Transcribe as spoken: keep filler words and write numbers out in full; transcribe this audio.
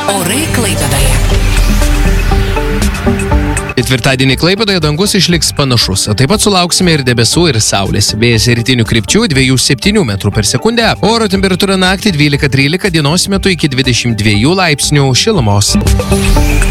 Orai Klaipėdoje. Ketvirtadienį Klaipėdoje dangus išliks panašus. Taip pat sulauksime ir debesų, ir saulės. Vėjas rytinių krypčių dviejų septynių metrų per sekundę. Oro temperatūra naktį dvylika trylika, dienos metu iki dvidešimt dviejų laipsnių šilumos.